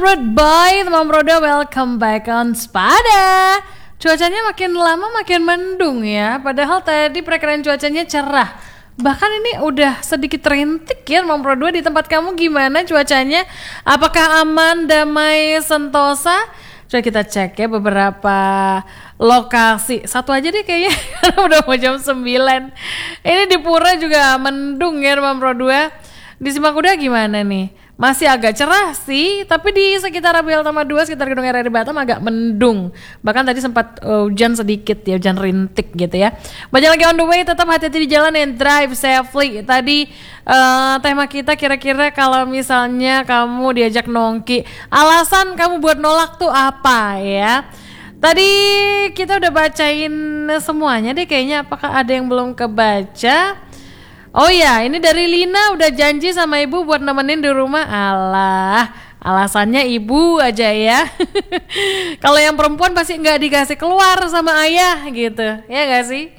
Rude Boy, teman Roda, welcome back on Spada. Cuacanya makin lama makin mendung ya, padahal tadi perakiraan cuacanya cerah. Bahkan ini udah sedikit rintik ya, teman Roda. Di tempat kamu gimana cuacanya? Apakah aman, damai, sentosa? Coba kita cek ya beberapa lokasi. Satu aja deh kayaknya, karena udah mau jam 9. Ini di Pura juga mendung ya, teman Roda. Di Simpang Kuda gimana nih? Masih agak cerah sih, tapi di sekitar Abiel Tama 2, sekitar Gedung RRI Batam agak mendung. Bahkan tadi sempat hujan sedikit ya, hujan rintik gitu ya. Banyak lagi on the way, tetap hati-hati di jalan and drive safely. Tadi tema kita kira-kira kalau misalnya kamu diajak nongki, alasan kamu buat nolak tuh apa ya? Tadi kita udah bacain semuanya deh kayaknya, apakah ada yang belum kebaca? Oh ya, ini dari Lina udah janji sama ibu buat nemenin di rumah. Alah, alasannya ibu aja ya. Kalau yang perempuan pasti nggak dikasih keluar sama ayah gitu, ya nggak sih?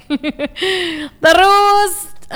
Terus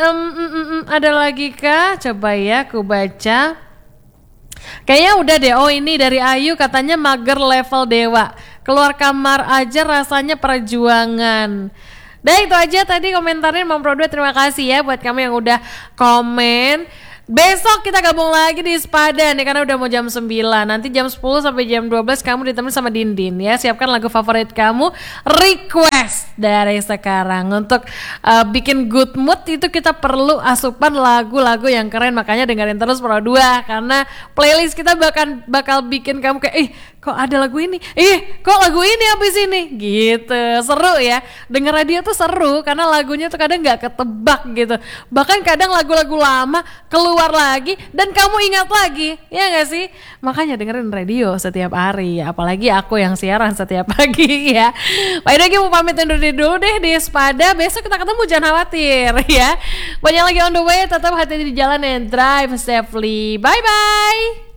ada lagi kah? Coba ya, aku baca. Kayaknya udah deh. Oh ini dari Ayu, katanya mager level dewa. Keluar kamar aja rasanya perjuangan. Dah itu aja tadi komentarnya Mam Pro 2. Terima kasih ya buat kamu yang udah komen. Besok kita gabung lagi di Spada nih karena udah mau jam 9. Nanti jam 10 sampai jam 12 kamu ditemani sama Dindin ya. Siapkan lagu favorit kamu, request dari sekarang. Untuk bikin good mood itu kita perlu asupan lagu-lagu yang keren. Makanya dengerin terus Pro 2 karena playlist kita bakal bikin kamu kayak kok ada lagu ini? Kok lagu ini habis ini? Gitu. Seru ya. Denger radio tuh seru karena lagunya tuh kadang gak ketebak gitu. Bahkan kadang lagu-lagu lama keluar lagi dan kamu ingat lagi. Ya gak sih? Makanya dengerin radio setiap hari. Apalagi aku yang siaran setiap pagi ya. Baik lagi mau pamit undur diri dulu deh di Spada. Besok kita ketemu, jangan khawatir ya. Banyak lagi on the way. Tetap hati-hati di jalan and drive safely. Bye-bye.